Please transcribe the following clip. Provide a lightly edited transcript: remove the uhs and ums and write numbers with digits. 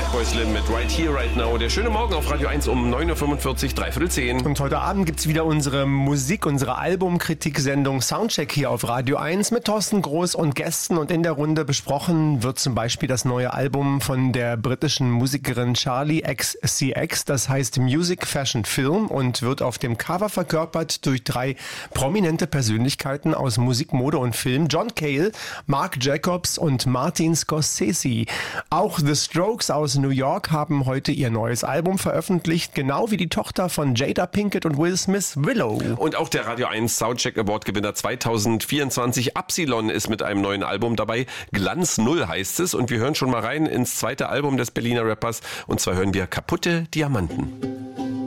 Fatboy Slim mit Right Here, Right Now. Der schöne Morgen auf Radio 1 um 9.45 Uhr, 9:45. Und heute Abend gibt's wieder unsere Albumkritik-Sendung Soundcheck hier auf Radio 1 mit Thorsten Groß und Gästen. Und in der Runde besprochen wird zum Beispiel das neue Album von der britischen Musikerin Charli XCX. Das heißt Music, Fashion, Film und wird auf dem Cover verkörpert durch 3 prominente Persönlichkeiten aus Musik, Mode und Film. John Cale, Marc Jacobs und Martin Scorsese. Auch The Strokes aus New York haben heute ihr neues Album veröffentlicht, genau wie die Tochter von Jada Pinkett und Will Smith, Willow. Und auch der Radio 1 Soundcheck Award Gewinner 2024 Absilon ist mit einem neuen Album dabei. Glanz Null heißt es. Und wir hören schon mal rein ins zweite Album des Berliner Rappers. Und zwar hören wir Kaputte Diamanten.